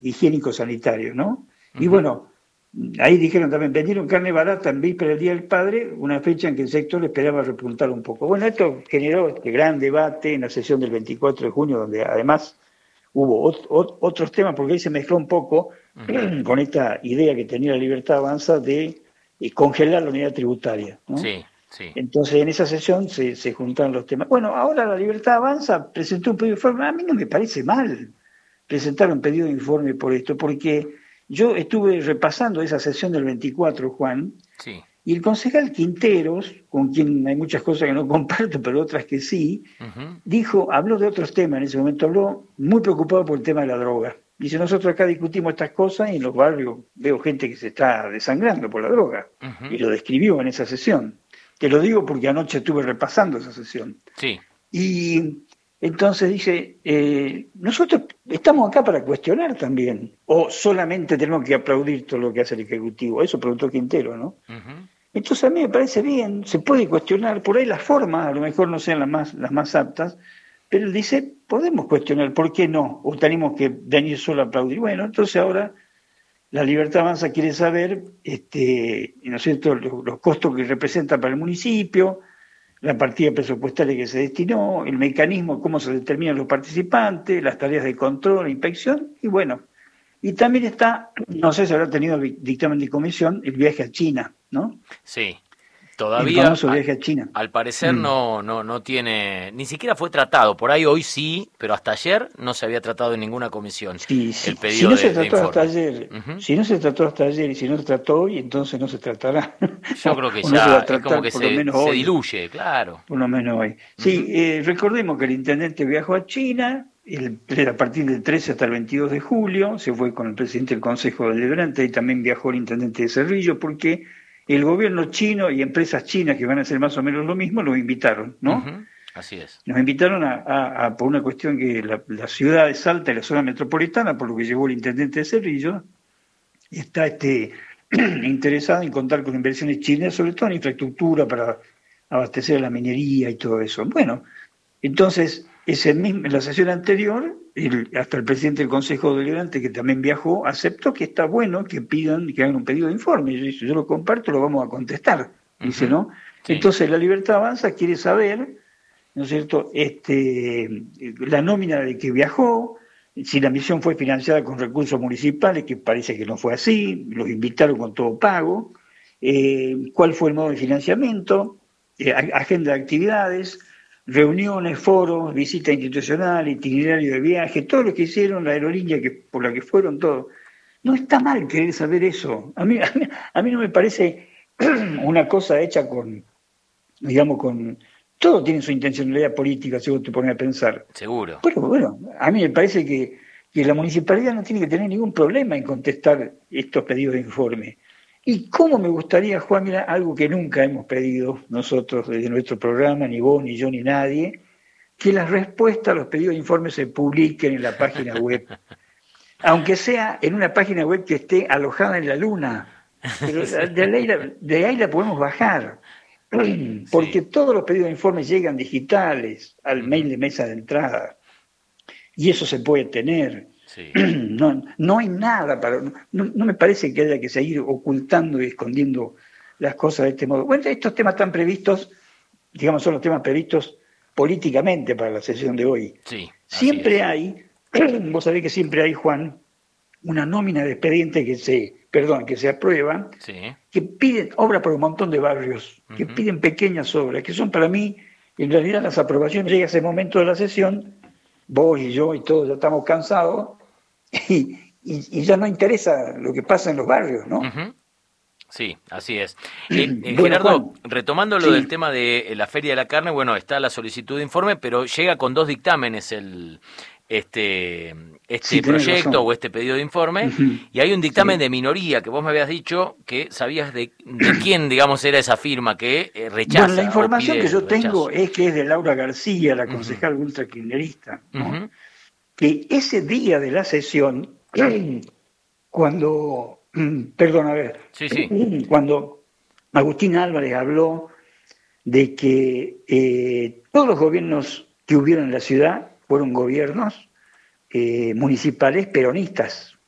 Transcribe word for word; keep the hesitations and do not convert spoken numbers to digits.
higiénico-sanitario, ¿no? Uh-huh. Y bueno, ahí dijeron también, vendieron carne barata en víspera del Día del Padre, una fecha en que el sector esperaba repuntar un poco. Bueno, esto generó este gran debate en la sesión del veinticuatro de junio, donde además hubo ot- ot- otros temas, porque ahí se mezcló un poco uh-huh. con esta idea que tenía la Libertad Avanza de eh, congelar la unidad tributaria, ¿no? Sí, sí. Entonces en esa sesión se, se juntaron los temas. Bueno, ahora la Libertad Avanza presentó un pedido de informe. A mí no me parece mal presentar un pedido de informe por esto, porque yo estuve repasando esa sesión del veinticuatro, Juan, sí. Y el concejal Quinteros, con quien hay muchas cosas que no comparto, pero otras que sí, uh-huh. dijo, habló de otros temas, en ese momento habló muy preocupado por el tema de la droga. Dice, nosotros acá discutimos estas cosas y en los barrios veo gente que se está desangrando por la droga. Uh-huh. Y lo describió en esa sesión. Te lo digo porque anoche estuve repasando esa sesión. Sí. Y entonces dice, eh, nosotros estamos acá para cuestionar también, o solamente tenemos que aplaudir todo lo que hace el Ejecutivo. Eso preguntó Quintero, ¿no? Uh-huh. Entonces a mí me parece bien, se puede cuestionar, por ahí las formas a lo mejor no sean las más, las más aptas, pero él dice, podemos cuestionar, ¿por qué no? O tenemos que venir solo a aplaudir. Bueno, entonces ahora la Libertad Avanza quiere saber, este, ¿no es cierto?, los, los costos que representa para el municipio, la partida presupuestaria que se destinó, el mecanismo, cómo se determinan los participantes, las tareas de control, inspección, y bueno. Y también está, no sé si habrá tenido el dictamen de comisión, el viaje a China, ¿no? Sí, todavía. El famoso viaje a China. Al parecer mm. no, no, no tiene, ni siquiera fue tratado, por ahí hoy sí, pero hasta ayer no se había tratado en ninguna comisión. Sí, sí. El pedido si no de, se trató de hasta ayer, uh-huh. si no se trató hasta ayer y si no se trató hoy, entonces no se tratará. Yo creo que ya no es como que se, se diluye, claro. Por lo menos hoy. Sí, uh-huh. eh, recordemos que el intendente viajó a China, el, a partir del trece hasta el veintidós de julio, se fue con el presidente del Consejo Deliberante y también viajó el intendente de Cerrillo, porque el gobierno chino y empresas chinas que van a hacer más o menos lo mismo, los invitaron, ¿no? Uh-huh. Así es. Nos invitaron a, a, a por una cuestión que la, la ciudad de Salta y la zona metropolitana, por lo que llevó el intendente de Cerrillo, está este, interesada en contar con inversiones chinas, sobre todo en infraestructura para abastecer a la minería y todo eso. Bueno, entonces, ese mismo, en la sesión anterior, el, hasta el presidente del Consejo Deliberante, que también viajó, aceptó que está bueno que pidan, que hagan un pedido de informe. Yo, yo lo comparto, lo vamos a contestar, dice, ¿no? Sí. Entonces, la Libertad Avanza quiere saber, ¿no es cierto?, este, la nómina de que viajó, si la misión fue financiada con recursos municipales, que parece que no fue así, los invitaron con todo pago, eh, cuál fue el modo de financiamiento, eh, agenda de actividades, reuniones, foros, visita institucional, itinerario de viaje, todo lo que hicieron, la aerolínea que, por la que fueron, todo. No está mal querer saber eso. A mí, a mí, a mí no me parece una cosa hecha con, digamos, con... Todo tiene su intencionalidad política, si vos te pones a pensar. Seguro. Pero bueno, a mí me parece que, que la municipalidad no tiene que tener ningún problema en contestar estos pedidos de informe. Y cómo me gustaría, Juan, mira, algo que nunca hemos pedido nosotros desde nuestro programa, ni vos, ni yo, ni nadie, que las respuestas a los pedidos de informe se publiquen en la página web. Aunque sea en una página web que esté alojada en la luna. Pero de ahí la, de ahí la podemos bajar. Porque sí. Todos los pedidos de informe llegan digitales al mail de mesa de entrada. Y eso se puede tener. Sí. No, no hay nada para... No, no me parece que haya que seguir ocultando y escondiendo las cosas de este modo. Bueno, estos temas están previstos, digamos, son los temas previstos políticamente para la sesión de hoy. Sí, siempre hay, vos sabés que siempre hay, Juan, una nómina de expedientes que se, perdón, que se aprueba, sí. que piden obra por un montón de barrios, que uh-huh. piden pequeñas obras, que son para mí, en realidad las aprobaciones, llega ese momento de la sesión, vos y yo y todos ya estamos cansados, y, y, y ya no interesa lo que pasa en los barrios, ¿no? Uh-huh. Sí, así es. Eh, eh, bueno, Gerardo, Juan, retomando lo sí. del tema de la Feria de la Carne, bueno, está la solicitud de informe, pero llega con dos dictámenes el este este sí, proyecto o este pedido de informe, uh-huh. y hay un dictamen sí. de minoría, que vos me habías dicho que sabías de, de quién, digamos, era esa firma que eh, rechaza. Bueno, la información que yo rechazo. tengo es que es de Laura García, la concejal uh-huh. ultrakirchnerista, ¿no? Uh-huh. Que ese día de la sesión, cuando... Perdón, a ver. Sí, sí. Cuando Agustín Álvarez habló de que eh, todos los gobiernos que hubieron en la ciudad fueron gobiernos eh, municipales peronistas.